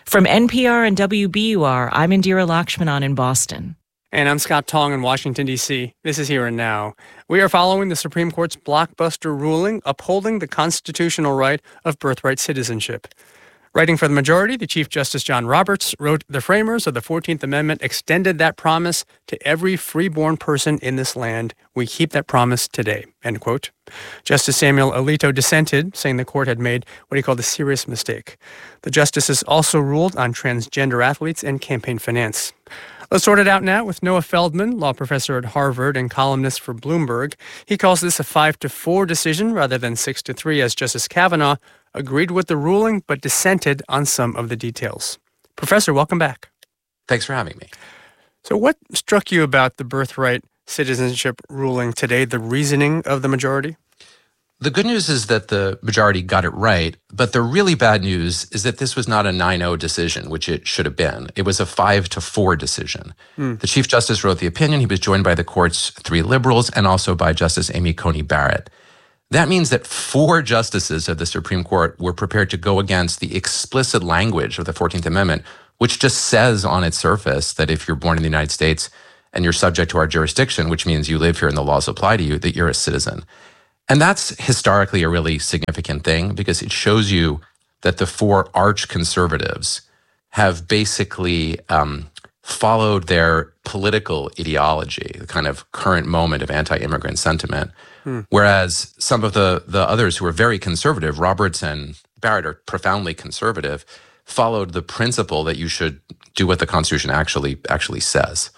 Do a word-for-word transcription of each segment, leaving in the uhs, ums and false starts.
From N P R and W B U R, I'm Indira Lakshmanan in Boston. And I'm Scott Tong in Washington, D C This is Here and Now. We are following the Supreme Court's blockbuster ruling upholding the constitutional right of birthright citizenship. Writing for the majority, the Chief Justice John Roberts wrote, "The framers of the fourteenth Amendment extended that promise to every freeborn person in this land. We keep that promise today," end quote. Justice Samuel Alito dissented, saying the court had made what he called a serious mistake. The justices also ruled on transgender athletes and campaign finance. Let's sort it out now with Noah Feldman, law professor at Harvard and columnist for Bloomberg. He calls this a five to four decision rather than six to three, as Justice Kavanaugh agreed with the ruling but dissented on some of the details. Professor, welcome back. Thanks for having me. So what struck you about the birthright citizenship ruling today, the reasoning of the majority? The good news is that the majority got it right, but the really bad news is that this was not a nine oh decision, which it should have been. It was a five to four decision. Mm. The Chief Justice wrote the opinion. He was joined by the court's three liberals and also by Justice Amy Coney Barrett. That means that four justices of the Supreme Court were prepared to go against the explicit language of the fourteenth Amendment, which just says on its surface that if you're born in the United States and you're subject to our jurisdiction, which means you live here and the laws apply to you, that you're a citizen. And that's historically a really significant thing because it shows you that the four arch conservatives have basically um, followed their political ideology, the kind of current moment of anti-immigrant sentiment, hmm. whereas some of the, the others who are very conservative, Roberts and Barrett are profoundly conservative, followed the principle that you should do what the Constitution actually actually says.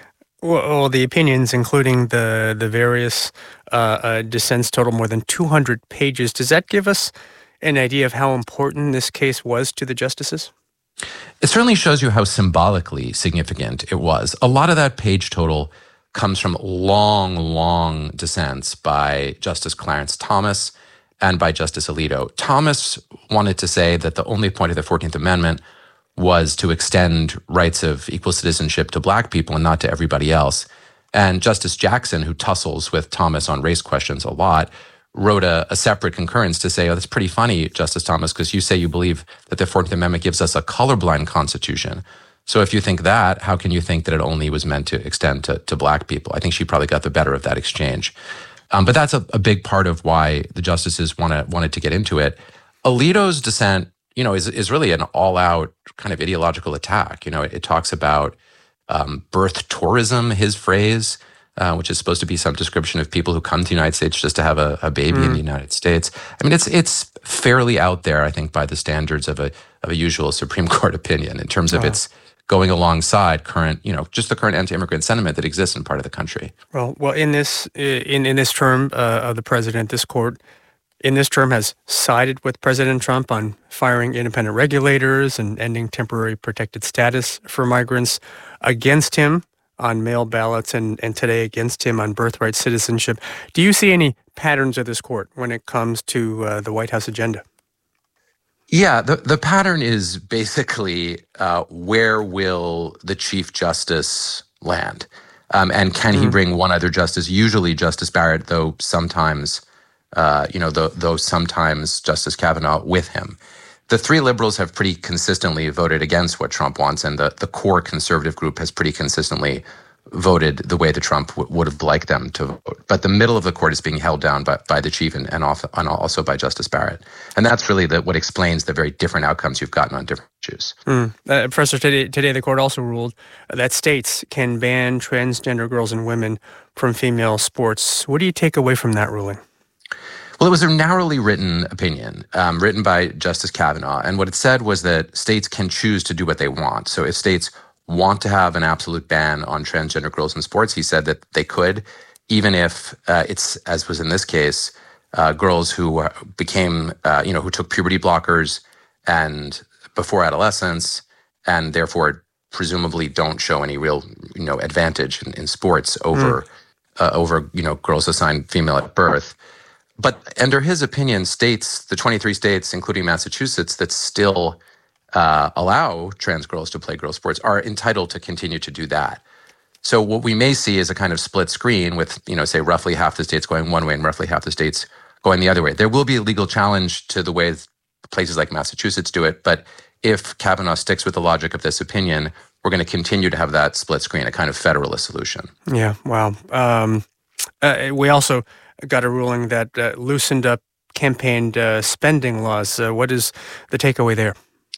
Well, the opinions, including the the various uh, uh, dissents, total more than two hundred pages. Does that give us an idea of how important this case was to the justices? It certainly shows you how symbolically significant it was. A lot of that page total comes from long, long dissents by Justice Clarence Thomas and by Justice Alito. Thomas wanted to say that the only point of the fourteenth Amendment was to extend rights of equal citizenship to Black people and not to everybody else. And Justice Jackson, who tussles with Thomas on race questions a lot, wrote a, a separate concurrence to say, oh, that's pretty funny, Justice Thomas, because you say you believe that the fourteenth Amendment gives us a colorblind constitution. So if you think that, how can you think that it only was meant to extend to, to Black people? I think she probably got the better of that exchange. Um, but that's a, a big part of why the justices wanna, wanted to get into it. Alito's dissent, you know, is is really an all-out kind of ideological attack. You know, it, it talks about um, birth tourism, his phrase, uh, which is supposed to be some description of people who come to the United States just to have a, a baby mm. in the United States. I mean, it's it's fairly out there, I think, by the standards of a of a usual Supreme Court opinion in terms of oh. its going alongside current, you know, just the current anti-immigrant sentiment that exists in part of the country. Well, well, in this in in this term uh, of the president, this court in this term has sided with President Trump on firing independent regulators and ending temporary protected status for migrants, against him on mail ballots, and, and today against him on birthright citizenship. Do you see any patterns of this court when it comes to uh, the White House agenda? Yeah, the, the pattern is basically uh, where will the Chief Justice land? Um, and can mm. he bring one other justice, usually Justice Barrett, though sometimes Uh, you know, though, though sometimes Justice Kavanaugh with him. The three liberals have pretty consistently voted against what Trump wants, and the, the core conservative group has pretty consistently voted the way that Trump w- would have liked them to vote. But the middle of the court is being held down by, by the chief and, and, off, and also by Justice Barrett. And that's really the, what explains the very different outcomes you've gotten on different issues. Mm. Uh, Professor, today, today the court also ruled that states can ban transgender girls and women from female sports. What do you take away from that ruling? Well, it was a narrowly written opinion, um, written by Justice Kavanaugh. And what it said was that states can choose to do what they want. So if states want to have an absolute ban on transgender girls in sports, he said that they could, even if uh, it's, as was in this case, uh, girls who uh, became, uh, you know, who took puberty blockers and before adolescence, and therefore presumably don't show any real, you know, advantage in, in sports over, mm. uh, over, you know, girls assigned female at birth. But under his opinion, states, the twenty-three states, including Massachusetts, that still uh, allow trans girls to play girls' sports are entitled to continue to do that. So what we may see is a kind of split screen with, you know, say roughly half the states going one way and roughly half the states going the other way. There will be a legal challenge to the way places like Massachusetts do it. But if Kavanaugh sticks with the logic of this opinion, we're going to continue to have that split screen, a kind of federalist solution. Yeah, wow. Um, uh, we also got a ruling that uh, loosened up campaign uh, spending laws. Uh, what is the takeaway there?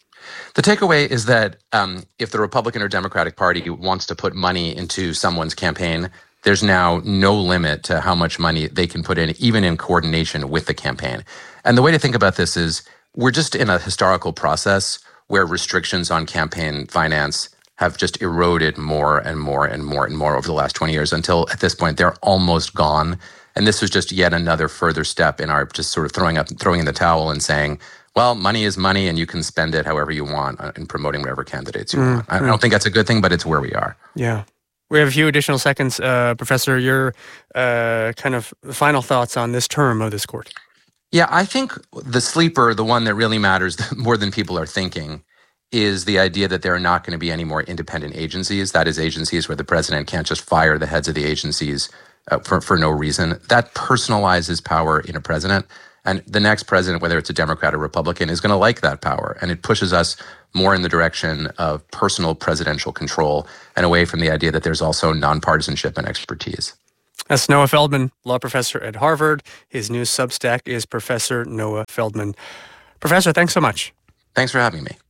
The takeaway is that um, if the Republican or Democratic Party wants to put money into someone's campaign, there's now no limit to how much money they can put in, even in coordination with the campaign. And the way to think about this is we're just in a historical process where restrictions on campaign finance have just eroded more and more and more and more over the last twenty years until at this point they're almost gone. And this was just yet another further step in our just sort of throwing up, throwing in the towel and saying, well, money is money and you can spend it however you want in promoting whatever candidates you mm, want. I mm. don't think that's a good thing, but it's where we are. Yeah. We have a few additional seconds. Uh, Professor, your uh, kind of final thoughts on this term of this court. Yeah, I think the sleeper, the one that really matters more than people are thinking, is the idea that there are not going to be any more independent agencies. That is, agencies where the president can't just fire the heads of the agencies uh, for, for no reason. That personalizes power in a president. And the next president, whether it's a Democrat or Republican, is going to like that power. And it pushes us more in the direction of personal presidential control and away from the idea that there's also nonpartisanship and expertise. That's Noah Feldman, law professor at Harvard. His new Substack is Professor Noah Feldman. Professor, thanks so much. Thanks for having me.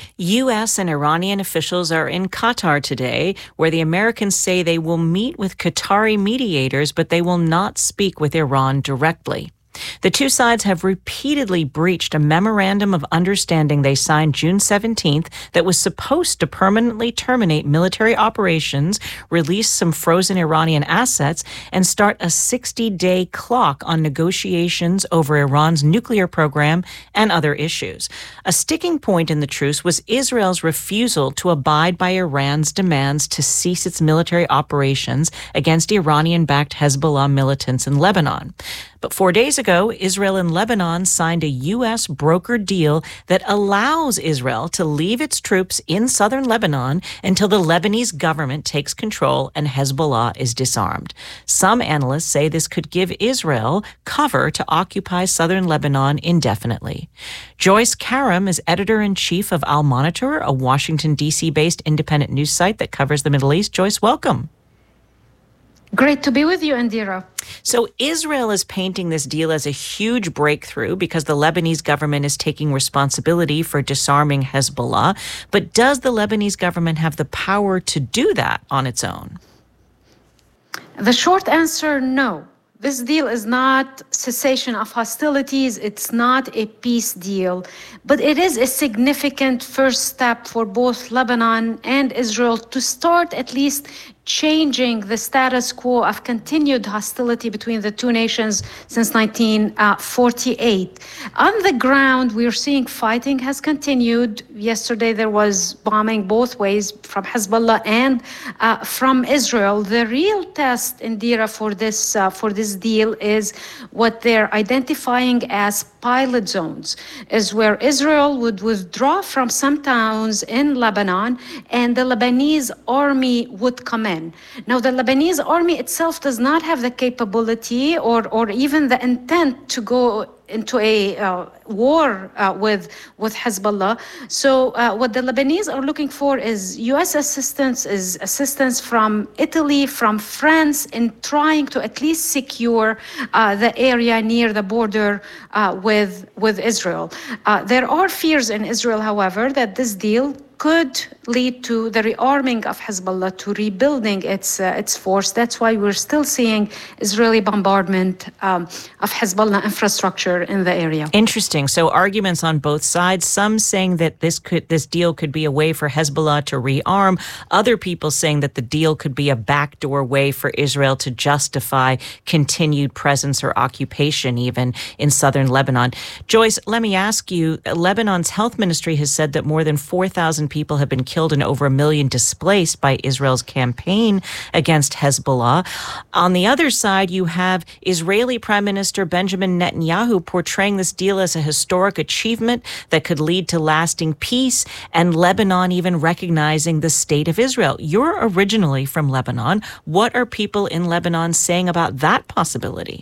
U S and Iranian officials are in Qatar today, where the Americans say they will meet with Qatari mediators, but they will not speak with Iran directly. The two sides have repeatedly breached a memorandum of understanding they signed June seventeenth that was supposed to permanently terminate military operations, release some frozen Iranian assets, and start a sixty-day clock on negotiations over Iran's nuclear program and other issues. A sticking point in the truce was Israel's refusal to abide by Iran's demands to cease its military operations against Iranian-backed Hezbollah militants in Lebanon. But four days ago, Israel and Lebanon signed a U S brokered deal that allows Israel to leave its troops in southern Lebanon until the Lebanese government takes control and Hezbollah is disarmed. Some analysts say this could give Israel cover to occupy southern Lebanon indefinitely. Joyce Karam is editor-in-chief of Al Monitor, a Washington, D C-based independent news site that covers the Middle East. Joyce, welcome. Great to be with you, Indira. So Israel is painting this deal as a huge breakthrough because the Lebanese government is taking responsibility for disarming Hezbollah. But does the Lebanese government have the power to do that on its own? The short answer, no. This deal is not cessation of hostilities. It's not a peace deal, but it is a significant first step for both Lebanon and Israel to start at least changing the status quo of continued hostility between the two nations since nineteen forty-eight. On the ground, we're seeing fighting has continued. Yesterday, there was bombing both ways from Hezbollah and uh, from Israel. The real test, Indira, for this uh, for this deal is what they're identifying as pilot zones, is where Israel would withdraw from some towns in Lebanon and the Lebanese army would come in. Now, the Lebanese army itself does not have the capability or, or even the intent to go into a uh, war uh, with with Hezbollah. So uh, what the Lebanese are looking for is U S assistance, is assistance from Italy, from France, in trying to at least secure uh, the area near the border uh, with, with Israel. Uh, there are fears in Israel, however, that this deal could lead to the rearming of Hezbollah, to rebuilding its uh, its force. That's why we're still seeing Israeli bombardment um, of Hezbollah infrastructure in the area. Interesting. So arguments on both sides. Some saying that this could this deal could be a way for Hezbollah to rearm. Other people saying that the deal could be a backdoor way for Israel to justify continued presence or occupation, even in southern Lebanon. Joyce, let me ask you. Lebanon's health ministry has said that more than four thousand people have been killed and over a million displaced by Israel's campaign against Hezbollah. On the other side, you have Israeli Prime Minister Benjamin Netanyahu portraying this deal as a historic achievement that could lead to lasting peace, and Lebanon even recognizing the state of Israel. You're originally from Lebanon. What are people in Lebanon saying about that possibility?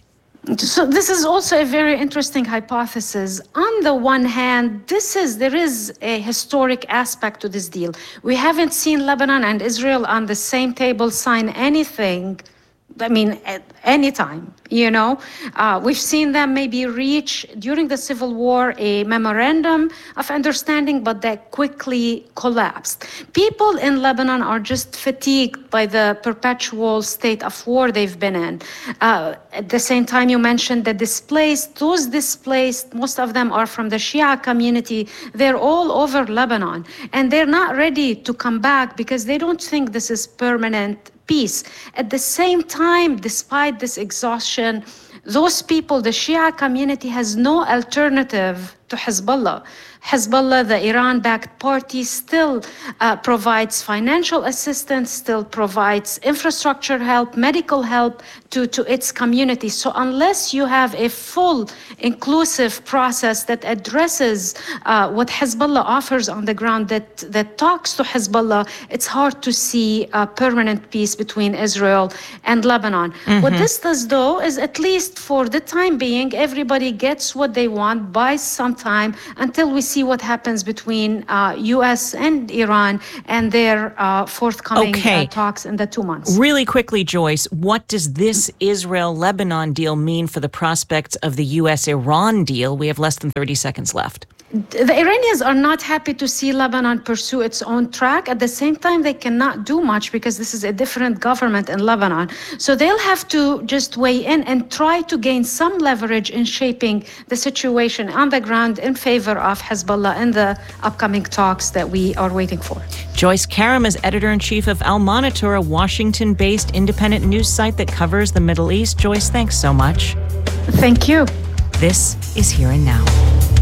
So this is also a very interesting hypothesis. On the one hand, this is there is a historic aspect to this deal. We haven't seen Lebanon and Israel on the same table sign anything. I mean, at any time, you know. Uh, we've seen them maybe reach, during the Civil War, a memorandum of understanding, but that quickly collapsed. People in Lebanon are just fatigued by the perpetual state of war they've been in. Uh, at the same time, you mentioned the displaced. Those displaced, most of them are from the Shia community. They're all over Lebanon, and they're not ready to come back because they don't think this is permanent peace. At the same time, despite this exhaustion, those people, the Shia community, has no alternative to Hezbollah. Hezbollah, the Iran-backed party, still uh, provides financial assistance, still provides infrastructure help, medical help to, to its community. So unless you have a full, inclusive process that addresses uh, what Hezbollah offers on the ground, that, that talks to Hezbollah, it's hard to see a permanent peace between Israel and Lebanon. Mm-hmm. What this does, though, is at least for the time being, everybody gets what they want, buys some time until we see what happens between uh, U S and Iran and their uh, forthcoming okay. uh, talks in the two months. Really quickly, Joyce, what does this Israel-Lebanon deal mean for the prospects of the U S Iran deal? We have less than thirty seconds left. The Iranians are not happy to see Lebanon pursue its own track. At the same time, they cannot do much because this is a different government in Lebanon. So they'll have to just weigh in and try to gain some leverage in shaping the situation on the ground in favor of Hezbollah in the upcoming talks that we are waiting for. Joyce Karam is editor-in-chief of Al Monitor, a Washington-based independent news site that covers the Middle East. Joyce, thanks so much. Thank you. This is Here and Now.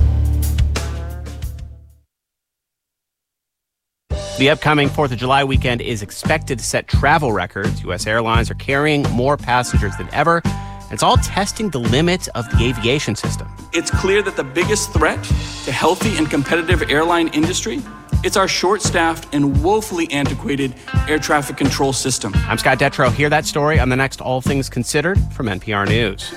The upcoming fourth of July weekend is expected to set travel records. U S airlines are carrying more passengers than ever. It's all testing the limits of the aviation system. It's clear that the biggest threat to healthy and competitive airline industry, it's our short-staffed and woefully antiquated air traffic control system. I'm Scott Detrow. Hear that story on the next All Things Considered from N P R News.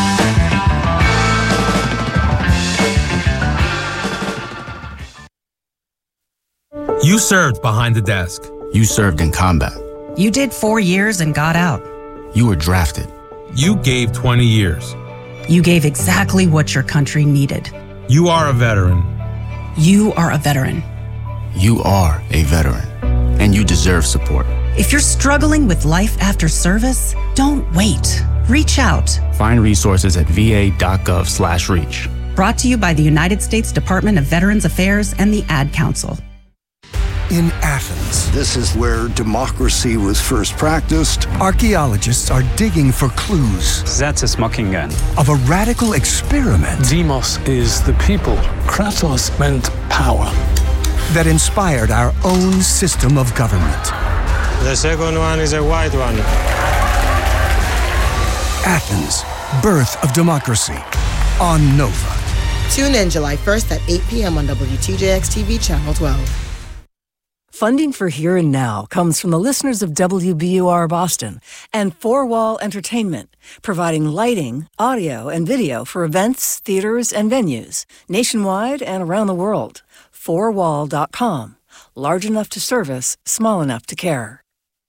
You served behind the desk. You served in combat. You did four years and got out. You were drafted. You gave twenty years. You gave exactly what your country needed. You are a veteran. You are a veteran. You are a veteran, and you deserve support. If you're struggling with life after service, don't wait. Reach out. Find resources at va.gov slash reach. Brought to you by the United States Department of Veterans Affairs and the Ad Council. In Athens, this is where democracy was first practiced. Archaeologists are digging for clues. That's a smoking gun. Of a radical experiment. Demos is the people. Kratos meant power. That inspired our own system of government. The second one is a white one. Athens, birth of democracy. On Nova. Tune in July first at eight p.m. on W T J X T V Channel twelve. Funding for Here and Now comes from the listeners of W B U R Boston and Four Wall Entertainment, providing lighting, audio, and video for events, theaters, and venues nationwide and around the world. four wall dot com. Large enough to service, small enough to care.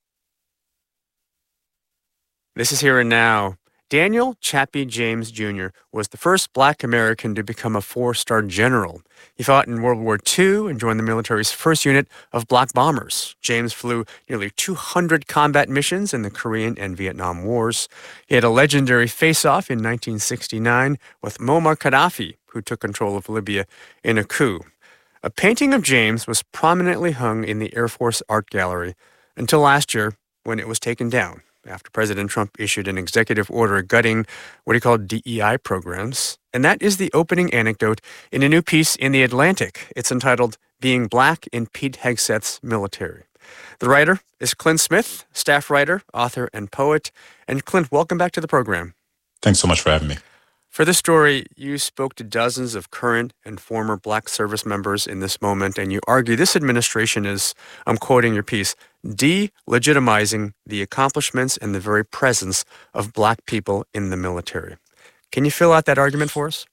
This is Here and Now. Daniel Chappie James Junior was the first black American to become a four-star general. He fought in World War Two and joined the military's first unit of black bombers. James flew nearly two hundred combat missions in the Korean and Vietnam Wars. He had a legendary face-off in nineteen sixty-nine with Muammar Gaddafi, who took control of Libya in a coup. A painting of James was prominently hung in the Air Force Art Gallery until last year when it was taken down after President Trump issued an executive order gutting what he called D E I programs. And that is the opening anecdote in a new piece in The Atlantic. It's entitled Being Black in Pete Hegseth's Military. The writer is Clint Smith, staff writer, author, and poet. And Clint, welcome back to the program. Thanks so much for having me. For this story, you spoke to dozens of current and former black service members in this moment, and you argue this administration is, I'm quoting your piece, delegitimizing the accomplishments and the very presence of black people in the military. Can you fill out that argument for us?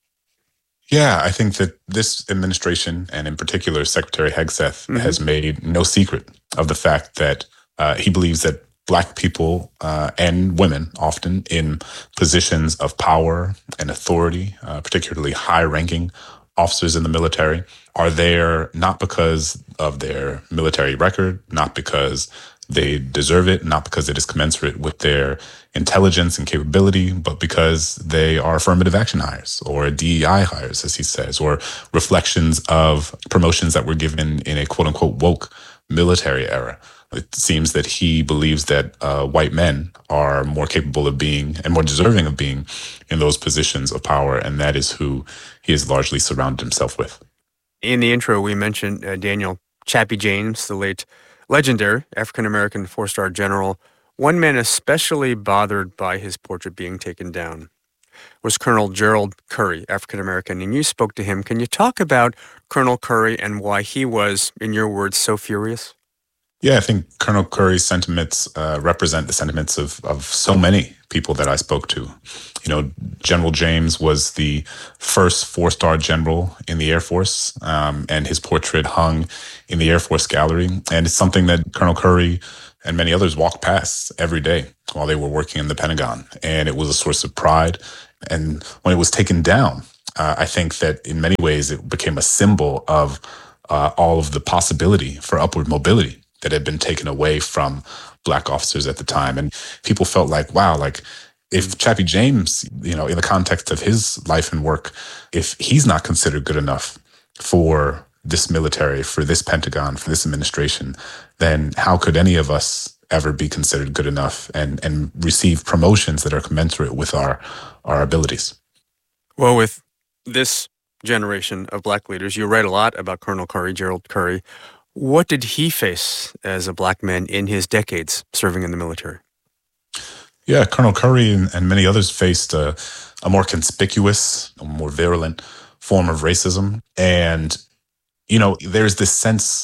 Yeah, I think that this administration, and in particular Secretary Hegseth, mm-hmm. has made no secret of the fact that uh, he believes that Black people uh, and women, often in positions of power and authority, uh, particularly high-ranking officers in the military, are there not because of their military record, not because they deserve it, not because it is commensurate with their intelligence and capability, but because they are affirmative action hires or D E I hires, as he says, or reflections of promotions that were given in a quote-unquote woke military era. It seems that he believes that uh, white men are more capable of being and more deserving of being in those positions of power, and that is who he has largely surrounded himself with. In the intro, we mentioned uh, Daniel Chappie James, the late legendary African-American four-star general. One man especially bothered by his portrait being taken down was Colonel Gerald Currie, African-American, and you spoke to him. Can you talk about Colonel Currie and why he was, in your words, so furious? Yeah, I think Colonel Currie's sentiments uh, represent the sentiments of, of so many people that I spoke to. You know, General James was the first four-star general in the Air Force, um, and his portrait hung in the Air Force Gallery. And it's something that Colonel Currie and many others walked past every day while they were working in the Pentagon. And it was a source of pride. And when it was taken down, uh, I think that in many ways it became a symbol of uh, all of the possibility for upward mobility that had been taken away from Black officers at the time. And people felt like, wow, like if Chappie James, you know, in the context of his life and work, if he's not considered good enough for this military, for this Pentagon, for this administration, then how could any of us ever be considered good enough and, and receive promotions that are commensurate with our, our abilities? Well, with this generation of Black leaders, you write a lot about Colonel Currie, Gerald Currie. What did he face as a Black man in his decades serving in the military? Yeah, Colonel Currie and, and many others faced a, a more conspicuous, a more virulent form of racism. And, you know, there's this sense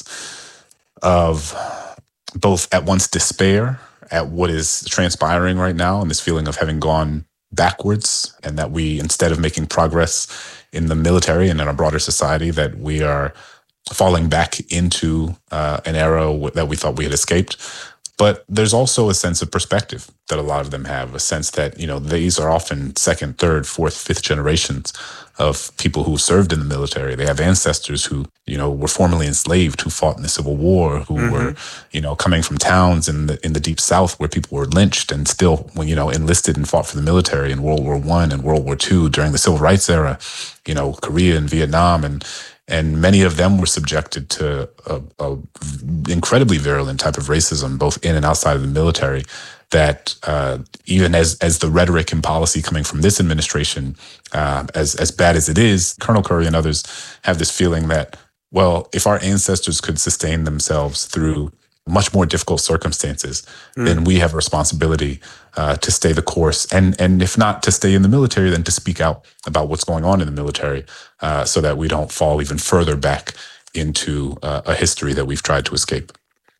of both at once despair at what is transpiring right now and this feeling of having gone backwards, and that we, instead of making progress in the military and in our broader society, that we are falling back into uh, an era that we thought we had escaped. But there's also a sense of perspective that a lot of them have, a sense that, you know, these are often second, third, fourth, fifth generations of people who served in the military. They have ancestors who, you know, were formerly enslaved, who fought in the Civil War, who mm-hmm. were, you know, coming from towns in the in the Deep South where people were lynched and still, you know, enlisted and fought for the military in World War One and World War Two during the Civil Rights era, you know, Korea and Vietnam. And And many of them were subjected to a, a incredibly virulent type of racism, both in and outside of the military, that uh, even as as the rhetoric and policy coming from this administration, uh, as, as bad as it is, Colonel Currie and others have this feeling that, well, if our ancestors could sustain themselves through much more difficult circumstances, mm. then we have a responsibility uh, to stay the course. And and if not to stay in the military, then to speak out about what's going on in the military uh, so that we don't fall even further back into uh, a history that we've tried to escape.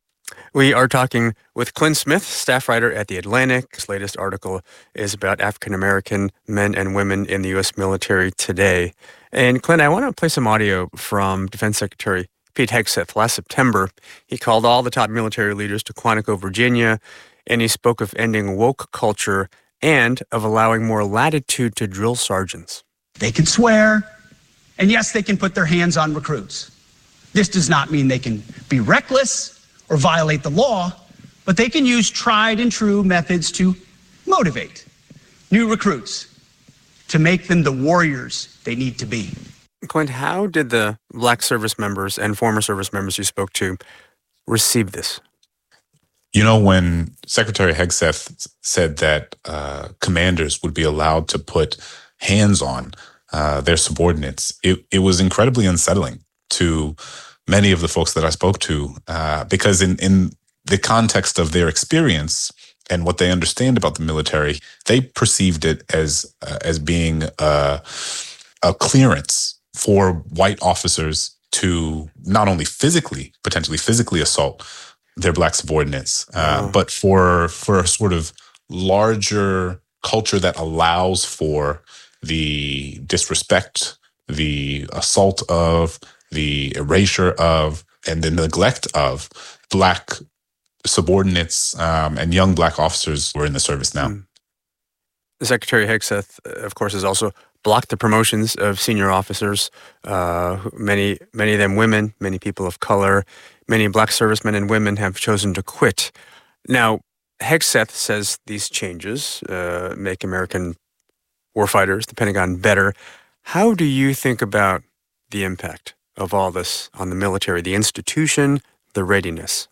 We are talking with Clint Smith, staff writer at The Atlantic. His latest article is about African-American men and women in the U S military today. And Clint, I want to play some audio from Defense Secretary Pete Hegseth last September. He called all the top military leaders to Quantico, Virginia, and he spoke of ending woke culture and of allowing more latitude to drill sergeants. They can swear, and yes, they can put their hands on recruits. This does not mean they can be reckless or violate the law, but they can use tried and true methods to motivate new recruits, to make them the warriors they need to be. Clint, how did the Black service members and former service members you spoke to receive this? You know, when Secretary Hegseth said that uh, commanders would be allowed to put hands on uh, their subordinates, it, it was incredibly unsettling to many of the folks that I spoke to, uh, because in, in the context of their experience and what they understand about the military, they perceived it as uh, as being uh, a clearance for white officers to not only physically, potentially physically assault their Black subordinates, uh, oh. but for for a sort of larger culture that allows for the disrespect, the assault of, the erasure of, and the neglect of Black subordinates um, and young Black officers who are in the service now. Mm. Secretary Hegseth, of course, has also blocked the promotions of senior officers, uh, many many of them women, many people of color, many Black servicemen and women have chosen to quit. Now, Hegseth says these changes uh, make American warfighters, the Pentagon, better. How do you think about the impact of all this on the military, the institution, the readiness?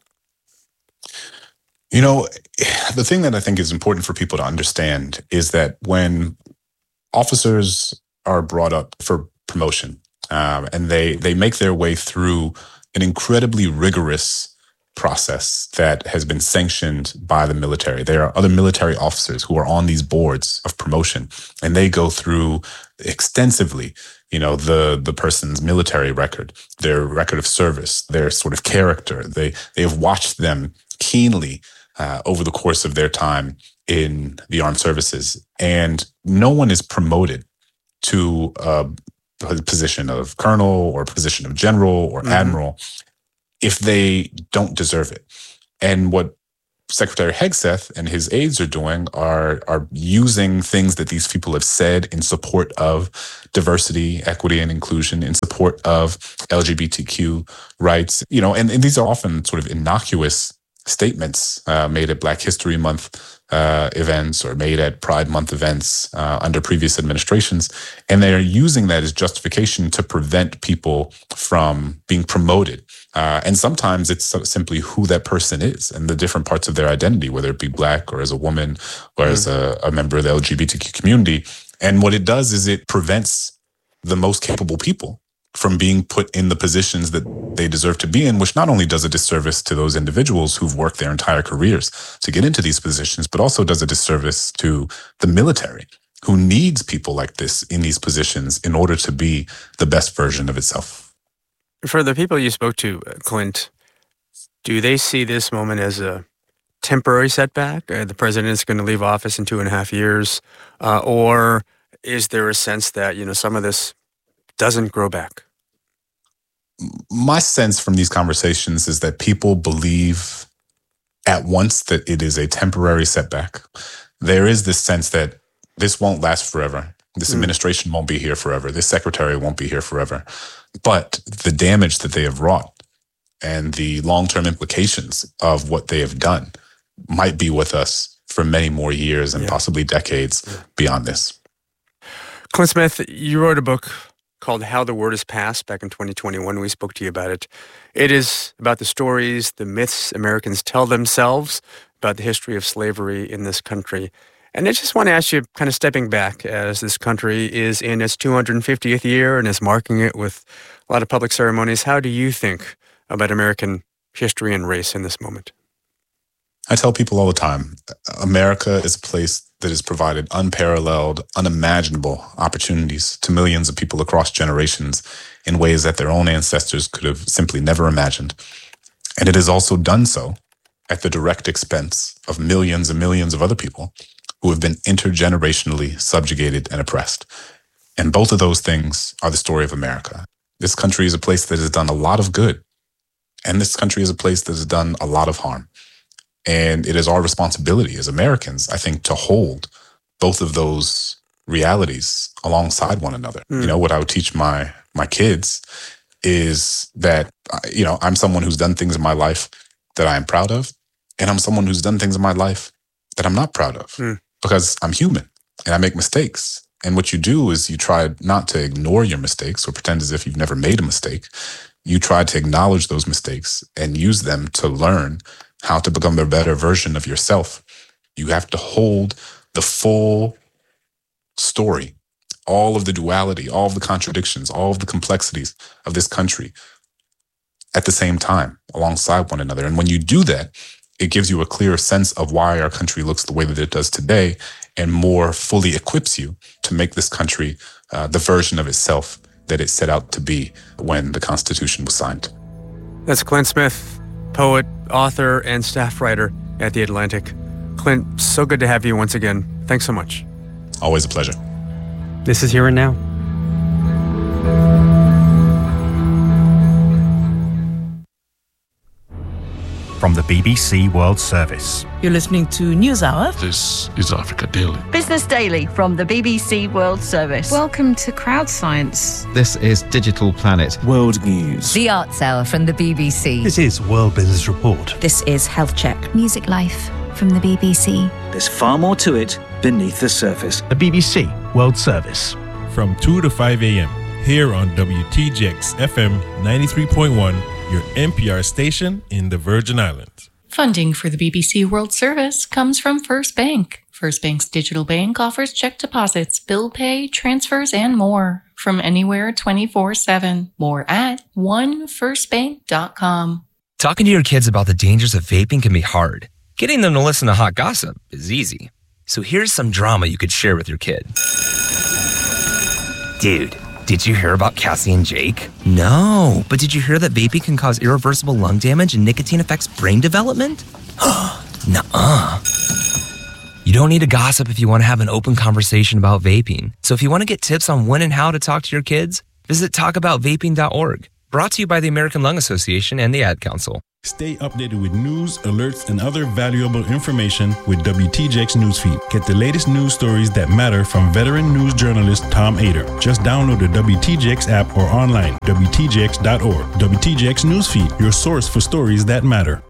You know, the thing that I think is important for people to understand is that when officers are brought up for promotion um, and they, they make their way through an incredibly rigorous process that has been sanctioned by the military. There are other military officers who are on these boards of promotion, and they go through extensively, you know, the the person's military record, their record of service, their sort of character. They they have watched them keenly uh, over the course of their time in the armed services, and no one is promoted to a position of colonel or position of general or mm-hmm. admiral if they don't deserve it. And what Secretary Hegseth and his aides are doing are are using things that these people have said in support of diversity, equity, and inclusion, in support of L G B T Q rights, you know, and, and these are often sort of innocuous statements uh, made at Black History Month uh, events or made at Pride Month events uh, under previous administrations. And they are using that as justification to prevent people from being promoted. Uh, and sometimes it's simply who that person is and the different parts of their identity, whether it be Black or as a woman or mm-hmm. as a, a member of the L G B T Q community. And what it does is it prevents the most capable people from being put in the positions that they deserve to be in, which not only does a disservice to those individuals who've worked their entire careers to get into these positions, but also does a disservice to the military, who needs people like this in these positions in order to be the best version of itself. For the people you spoke to, Clint, do they see this moment as a temporary setback? Uh, the president's going to leave office in two and a half years, uh, or is there a sense that, you know, some of this doesn't grow back? My sense from these conversations is that people believe at once that it is a temporary setback. There is this sense that this won't last forever. This mm. administration won't be here forever. This secretary won't be here forever. But the damage that they have wrought and the long-term implications of what they have done might be with us for many more years and yeah. possibly decades yeah. beyond this. Clint Smith, you wrote a book called How the Word Is Passed back in twenty twenty-one. We spoke to you about it. It is about the stories, the myths Americans tell themselves about the history of slavery in this country. And I just want to ask you, kind of stepping back, as this country is in its two hundred fiftieth year and is marking it with a lot of public ceremonies, how do you think about American history and race in this moment? I tell people all the time, America is a place that has provided unparalleled, unimaginable opportunities to millions of people across generations in ways that their own ancestors could have simply never imagined. And it has also done so at the direct expense of millions and millions of other people who have been intergenerationally subjugated and oppressed. And both of those things are the story of America. This country is a place that has done a lot of good, and this country is a place that has done a lot of harm. And it is our responsibility as Americans, I think, to hold both of those realities alongside one another. Mm. You know, what I would teach my my kids is that, you know, I'm someone who's done things in my life that I am proud of, and I'm someone who's done things in my life that I'm not proud of mm. because I'm human and I make mistakes. And what you do is you try not to ignore your mistakes or pretend as if you've never made a mistake. You try to acknowledge those mistakes and use them to learn how to become a better version of yourself. You have to hold the full story, all of the duality, all of the contradictions, all of the complexities of this country at the same time, alongside one another. And when you do that, it gives you a clearer sense of why our country looks the way that it does today, and more fully equips you to make this country uh, the version of itself that it set out to be when the Constitution was signed. That's Clint Smith, poet, author, and staff writer at The Atlantic. Clint, so good to have you once again. Thanks so much. Always a pleasure. This is Here and Now. From the B B C World Service. You're listening to NewsHour. This is Africa Daily. Business Daily from the B B C World Service. Welcome to Crowd Science. This is Digital Planet. World News. The Arts Hour from the B B C. This is World Business Report. This is Health Check. Music Life from the B B C. There's far more to it beneath the surface. The B B C World Service. From two to five a.m. here on W T J X F M ninety-three point one, your N P R station in the Virgin Islands. Funding for the B B C World Service comes from First Bank. First Bank's digital bank offers check deposits, bill pay, transfers, and more from anywhere twenty-four seven. More at one first bank dot com. Talking to your kids about the dangers of vaping can be hard. Getting them to listen to hot gossip is easy. So here's some drama you could share with your kid. Dude, did you hear about Cassie and Jake? No, but did you hear that vaping can cause irreversible lung damage and nicotine affects brain development? Nuh-uh. You don't need to gossip if you want to have an open conversation about vaping. So if you want to get tips on when and how to talk to your kids, visit talk about vaping dot org. Brought to you by the American Lung Association and the Ad Council. Stay updated with news, alerts, and other valuable information with W T J X Newsfeed. Get the latest news stories that matter from veteran news journalist Tom Ader. Just download the W T J X app or online, W T J X dot org. W T J X Newsfeed, your source for stories that matter.